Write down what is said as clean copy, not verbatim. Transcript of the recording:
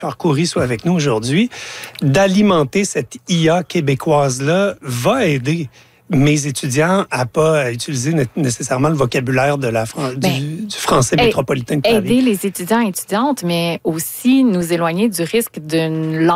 Coury soit avec nous aujourd'hui, d'alimenter cette IA québécoise-là va aider mes étudiants à pas utiliser nécessairement le vocabulaire de du français métropolitain de Paris. Aider les étudiants et étudiantes, mais aussi nous éloigner du risque d'une langue